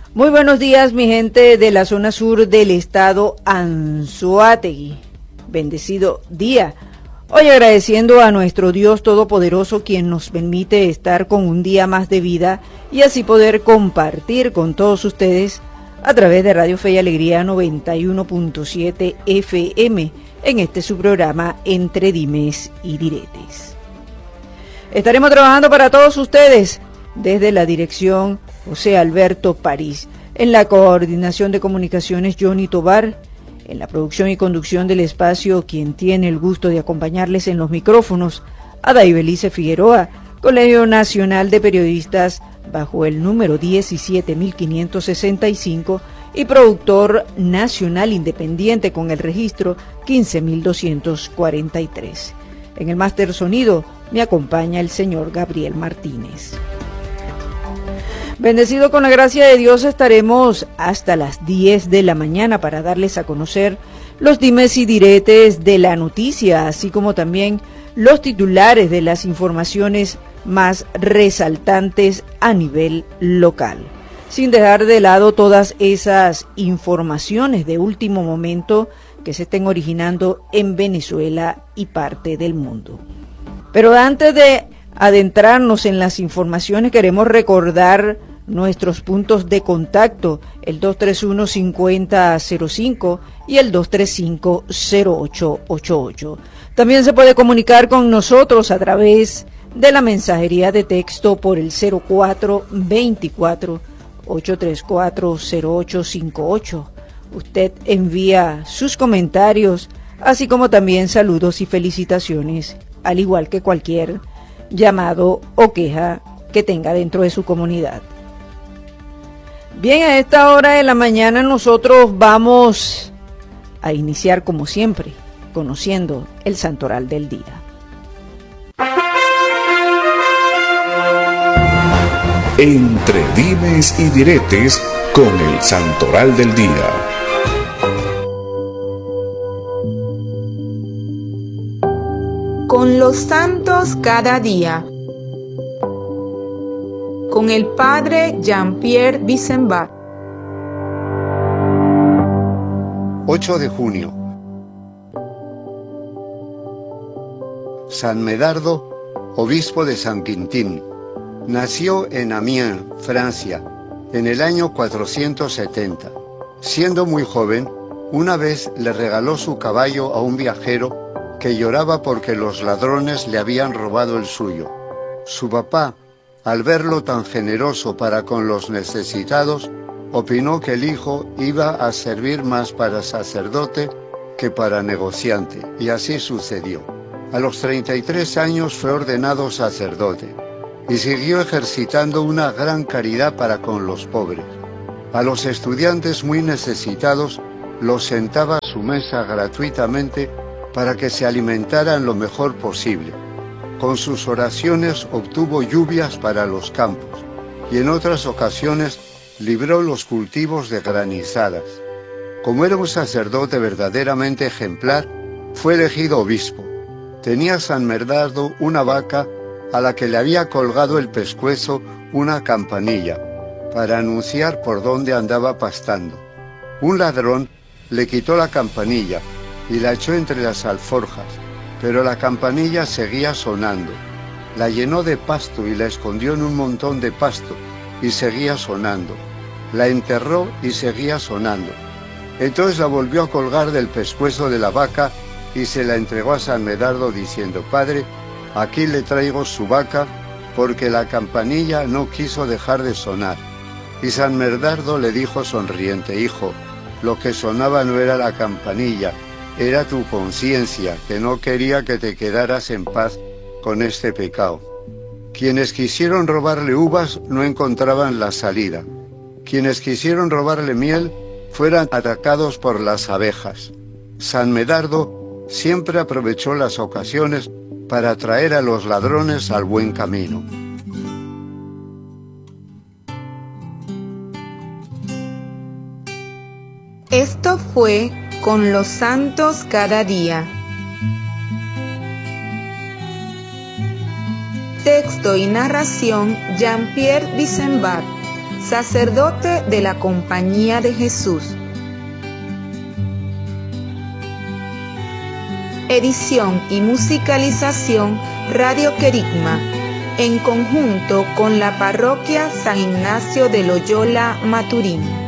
Muy buenos días, mi gente de la zona sur del estado Anzoátegui. Bendecido día. Hoy agradeciendo a nuestro Dios Todopoderoso, quien nos permite estar con un día más de vida y así poder compartir con todos ustedes a través de Radio Fe y Alegría 91.7 FM en este su programa Entre Dimes y Diretes. Estaremos trabajando para todos ustedes desde la dirección José Alberto París, en la coordinación de comunicaciones Johnny Tobar, en la producción y conducción del espacio, quien tiene el gusto de acompañarles en los micrófonos, Adaibelice Figueroa, Colegio Nacional de Periodistas bajo el número 17565 y productor nacional independiente con el registro 15243. En el máster sonido me acompaña el señor Gabriel Martínez. Bendecido con la gracia de Dios, estaremos hasta las 10 de la mañana para darles a conocer los dimes y diretes de la noticia, así como también los titulares de las informaciones más resaltantes a nivel local, sin dejar de lado todas esas informaciones de último momento que se estén originando en Venezuela y parte del mundo. Pero antes de adentrarnos en las informaciones, queremos recordar nuestros puntos de contacto, el 231-5005 y el 235-0888. También se puede comunicar con nosotros a través de la mensajería de texto por el 0424-834-0858. Usted envía sus comentarios, así como también saludos y felicitaciones, al igual que cualquier llamado o queja que tenga dentro de su comunidad. Bien, a esta hora de la mañana nosotros vamos a iniciar como siempre, conociendo el santoral del día. Entre dimes y diretes con el santoral del día. Con los santos cada día. Con el padre Jean-Pierre Bissembat. 8 de junio. San Medardo, obispo de San Quintín, nació en Amiens, Francia, en el año 470. Siendo muy joven, una vez le regaló su caballo a un viajero que lloraba porque los ladrones le habían robado el suyo. Su papá, al verlo tan generoso para con los necesitados, opinó que el hijo iba a servir más para sacerdote que para negociante, y así sucedió. A los 33 años fue ordenado sacerdote, y siguió ejercitando una gran caridad para con los pobres. A los estudiantes muy necesitados los sentaba a su mesa gratuitamente para que se alimentaran lo mejor posible. Con sus oraciones obtuvo lluvias para los campos y en otras ocasiones libró los cultivos de granizadas. Como era un sacerdote verdaderamente ejemplar, fue elegido obispo. Tenía San Medardo una vaca a la que le había colgado el pescuezo una campanilla para anunciar por dónde andaba pastando. Un ladrón le quitó la campanilla y la echó entre las alforjas, pero la campanilla seguía sonando. La llenó de pasto y la escondió en un montón de pasto, y seguía sonando. La enterró y seguía sonando. Entonces la volvió a colgar del pescuezo de la vaca y se la entregó a San Medardo diciendo: Padre, aquí le traigo su vaca, porque la campanilla no quiso dejar de sonar. Y San Medardo le dijo sonriente: Hijo, lo que sonaba no era la campanilla, era tu conciencia, que no quería que te quedaras en paz con este pecado. Quienes quisieron robarle uvas no encontraban la salida. Quienes quisieron robarle miel fueron atacados por las abejas. San Medardo siempre aprovechó las ocasiones para traer a los ladrones al buen camino. Esto fue Con los santos cada día. Texto y narración Jean-Pierre Bissembat. sacerdote de la Compañía de Jesús. Edición y musicalización Radio Querigma, en conjunto con la Parroquia San Ignacio de Loyola, Maturín.